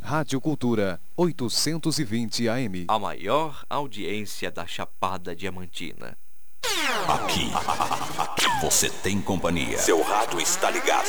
Rádio Cultura 820 AM. A maior audiência da Chapada Diamantina. Aqui você tem companhia. Seu rádio está ligado.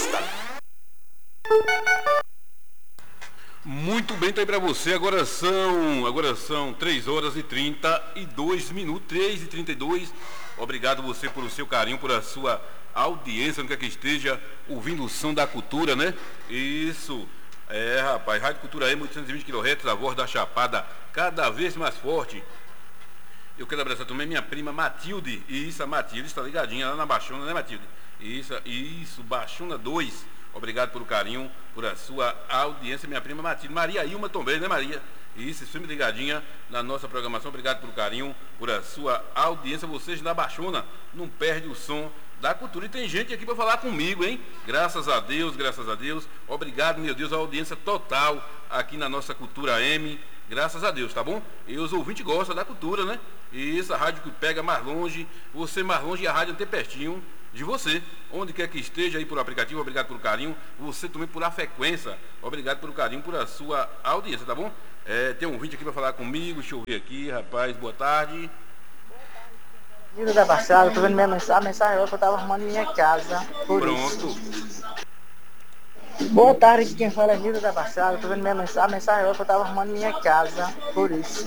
Muito bem, tá aí pra você. Agora são 3 horas e 32 minutos, 3 e 32. Obrigado você por o seu carinho, por a sua audiência, onde quer que esteja ouvindo o som da cultura, né? Isso. Rapaz, Rádio Cultura M, 820 kHz, a voz da Chapada, cada vez mais forte. Eu quero abraçar também minha prima Matilde. Isso, a Matilde está ligadinha lá na Baixona, né, Matilde? Isso, Baixona 2. Obrigado pelo carinho, por a sua audiência, minha prima Matilde. Maria Ilma também, né, Maria? Isso, sempre ligadinha na nossa programação. Obrigado pelo carinho, por a sua audiência. Vocês da Baixona, não perde o som da cultura. E tem gente aqui para falar comigo, hein? Graças a Deus, graças a Deus. Obrigado, meu Deus, a audiência total aqui na nossa Cultura M. Graças a Deus, tá bom? E os ouvintes gostam da cultura, né? E essa rádio que pega mais longe, você mais longe e a rádio até pertinho de você. Onde quer que esteja aí por aplicativo, obrigado pelo carinho. Você também por a frequência. Obrigado pelo carinho, por a sua audiência, tá bom? Tem um ouvinte aqui para falar comigo. Deixa eu ver aqui, rapaz. Boa tarde. Nilda da Baixada, tô vendo minha mensagem. A mensagem é que eu tava arrumando minha casa. Pronto. Isso. Boa tarde, quem fala é Nilda da Baixada, tô vendo minha mensagem. A mensagem é que eu tava arrumando minha casa. Por isso.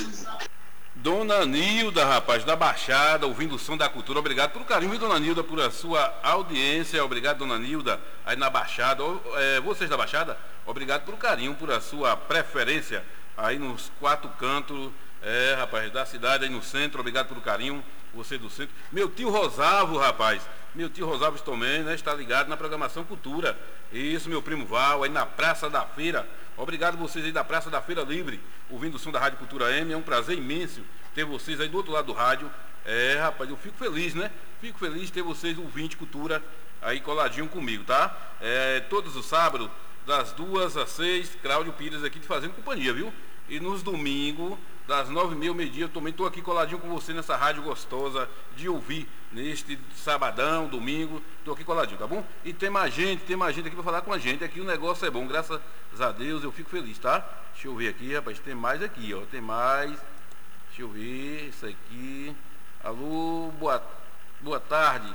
Dona Nilda, rapaz, da Baixada, ouvindo o som da cultura. Obrigado pelo carinho, viu, Dona Nilda, por a sua audiência. Obrigado, Dona Nilda, aí na Baixada. Vocês da Baixada, obrigado pelo carinho, por a sua preferência aí nos 4 cantos, rapaz, da cidade, aí no centro. Obrigado pelo carinho, você do centro. Meu tio Rosavo, rapaz, meu tio Rosavo também, né, está ligado na programação Cultura. Isso, meu primo Val, aí na Praça da Feira. Obrigado vocês aí da Praça da Feira Livre, ouvindo o som da Rádio Cultura M. É um prazer imenso ter vocês aí do outro lado do rádio. Rapaz, eu fico feliz, né? Fico feliz de ter vocês, ouvinte Cultura, aí coladinho comigo, tá? Todos os sábados, das 2 às 6, Cláudio Pires aqui te fazendo companhia, viu? E nos domingos, das 9h30 ao meio-dia, eu também estou aqui coladinho com você nessa rádio gostosa de ouvir, neste sabadão, domingo, estou aqui coladinho, tá bom? E tem mais gente aqui para falar com a gente. Aqui o negócio é bom, graças a Deus, eu fico feliz, tá? Deixa eu ver aqui, rapaz, tem mais aqui, ó, tem mais. Deixa eu ver, isso aqui. Alô, boa tarde.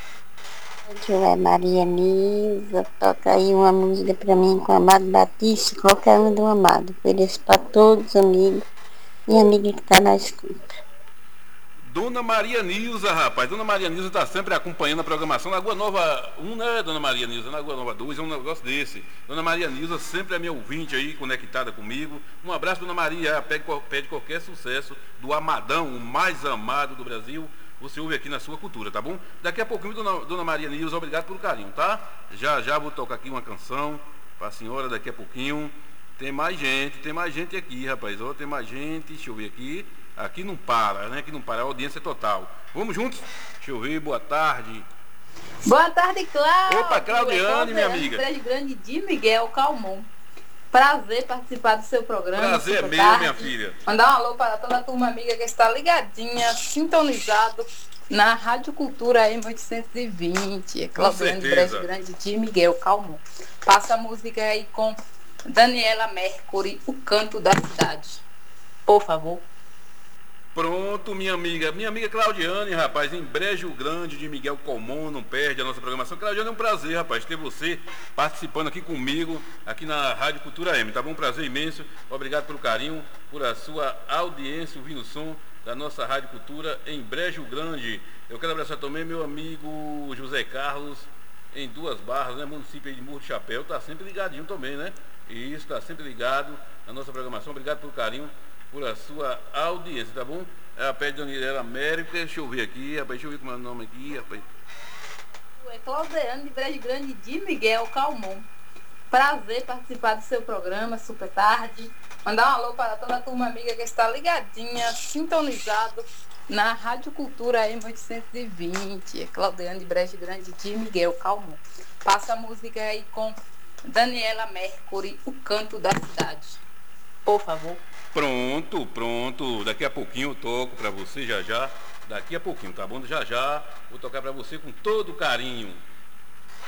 É Maria Nisa, toca aí uma música pra mim com o Amado Batista, qualquer um do Amado. Ofereço pra todos os amigos e amiga que tá na escuta. Dona Maria Nilza, rapaz, Dona Maria Nilza está sempre acompanhando a programação. Lagoa Nova 1, né, Dona Maria Nilza? Lagoa Nova 2 é um negócio desse. Dona Maria Nilza sempre é minha ouvinte aí, conectada comigo. Um abraço, Dona Maria, pede qualquer sucesso do Amadão, o mais amado do Brasil. Você ouve aqui na sua cultura, tá bom? Daqui a pouquinho, Dona Maria Nilza, obrigado pelo carinho, tá? Já vou tocar aqui uma canção para a senhora daqui a pouquinho. Tem mais gente aqui, rapaz. Ó, tem mais gente, deixa eu ver aqui. Aqui não para, né? Aqui não para, a audiência é total. Vamos juntos? Deixa eu ver, boa tarde. Boa tarde, Cláudio. Opa, Claudiane, minha amiga. Grande, grande de Miguel Calmon. Prazer participar do seu programa. Prazer é meu, tarde. minha filha. Mandar um alô para toda a turma amiga que está ligadinha, sintonizado na Rádio Cultura M820. Claudiane, grande de Miguel Calmon. Passa a música aí com Daniela Mercury, O Canto da Cidade. Por favor. Pronto, minha amiga Claudiane, rapaz, em Brejo Grande de Miguel Calmon, não perde a nossa programação. Claudiane, é um prazer, rapaz, ter você participando aqui comigo, aqui na Rádio Cultura M, tá bom? Um prazer imenso, obrigado pelo carinho, por a sua audiência, ouvindo o som da nossa Rádio Cultura em Brejo Grande. Eu quero abraçar também meu amigo José Carlos, em Duas Barras, né, município de Morro do Chapéu, tá sempre ligadinho também, né? Isso, tá sempre ligado na nossa programação, obrigado pelo carinho, por a sua audiência, tá bom? A pé de Daniela América, deixa eu ver aqui, rapaz, deixa eu ver como é o nome aqui, rapaz. É Claudiane de Brejo Grande de Miguel Calmon. Prazer participar do seu programa, super tarde. Mandar um alô para toda a turma amiga que está ligadinha, sintonizado na Rádio Cultura M820. É Claudiane de Brejo Grande de Miguel Calmon. Passa a música aí com Daniela Mercury, O Canto da Cidade. Por favor. Pronto. Daqui a pouquinho eu toco pra você já. Daqui a pouquinho, tá bom? Já vou tocar pra você com todo carinho.